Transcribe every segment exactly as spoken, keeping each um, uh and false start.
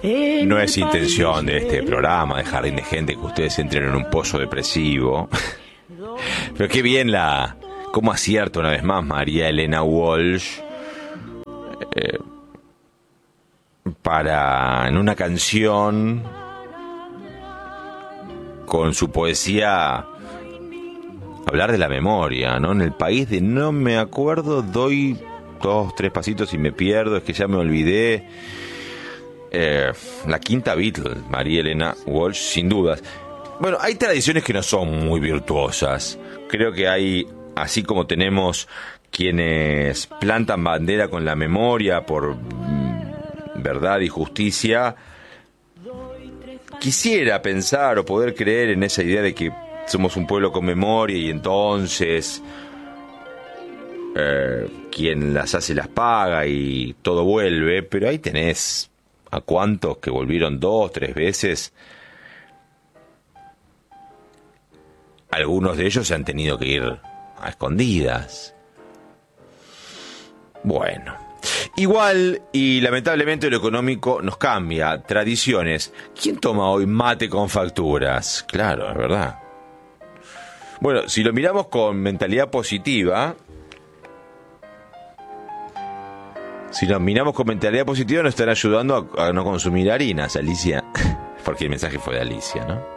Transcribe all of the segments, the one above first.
No es intención de este programa, de Jardín de Gente, que ustedes entren en un pozo depresivo. Pero qué bien la... cómo acierta una vez más María Elena Walsh eh, para, en una canción, con su poesía, hablar de la memoria, ¿no? En el país de no me acuerdo, doy dos, tres pasitos y me pierdo, es que ya me olvidé. Eh, la quinta Beatle, María Elena Walsh, sin dudas. Bueno, hay tradiciones que no son muy virtuosas. Creo que hay, así como tenemos quienes plantan bandera con la memoria por mm, verdad y justicia, quisiera pensar o poder creer en esa idea de que somos un pueblo con memoria y entonces eh, quien las hace las paga y todo vuelve, pero ahí tenés a cuántos que volvieron dos, tres veces. Algunos de ellos se han tenido que ir a escondidas. Bueno, igual y lamentablemente lo económico nos cambia. Tradiciones. ¿Quién toma hoy mate con facturas? Claro, es verdad. Bueno, si lo miramos con mentalidad positiva, si lo miramos con mentalidad positiva, nos están ayudando a, a no consumir harinas, Alicia. Porque el mensaje fue de Alicia, ¿no?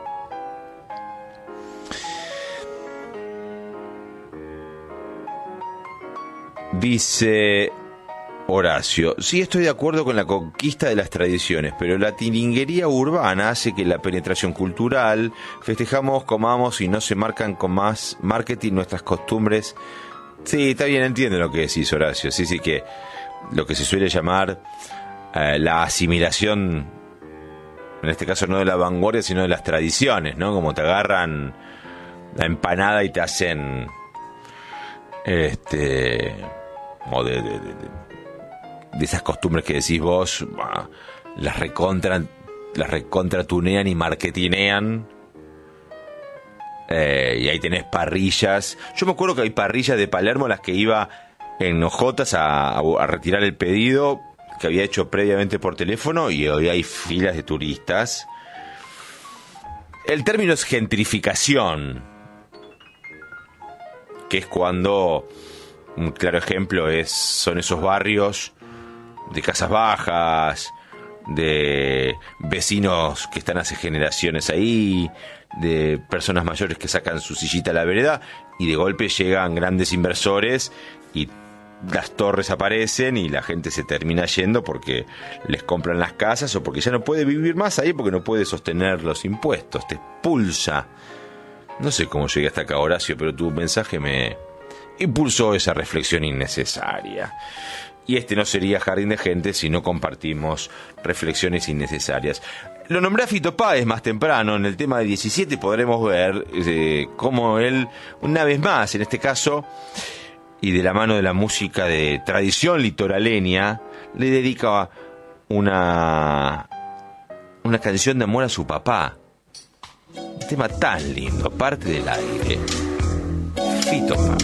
Dice Horacio: sí, estoy de acuerdo con la conquista de las tradiciones, pero la tilinguería urbana hace que la penetración cultural, festejamos, comamos y no se marcan con más marketing nuestras costumbres. Sí, está bien, entiendo lo que decís, Horacio. Sí, sí, que lo que se suele llamar eh, la asimilación, en este caso no de la vanguardia, sino de las tradiciones, ¿no? Como te agarran la empanada y te hacen este o de, de, de, de esas costumbres que decís vos, bah, las recontra las recontratunean y marketinean, eh, y ahí tenés parrillas. Yo me acuerdo que hay parrillas de Palermo a las que iba en Ojotas a, a, a retirar el pedido que había hecho previamente por teléfono, y hoy hay filas de turistas. El término es gentrificación, que es cuando, un claro ejemplo es son esos barrios de casas bajas, de vecinos que están hace generaciones ahí, de personas mayores que sacan su sillita a la vereda, y de golpe llegan grandes inversores y las torres aparecen y la gente se termina yendo porque les compran las casas o porque ya no puede vivir más ahí, porque no puede sostener los impuestos, te expulsa. No sé cómo llegué hasta acá, Horacio, pero tu mensaje me impulsó esa reflexión innecesaria. Y este no sería Jardín de Gente si no compartimos reflexiones innecesarias. Lo nombré a Fito Páez más temprano. En el tema de diecisiete podremos ver eh, cómo él, una vez más, en este caso, y de la mano de la música de tradición litoraleña, le dedica una, una canción de amor a su papá. Un tema tan lindo, parte del aire. Fito Páez.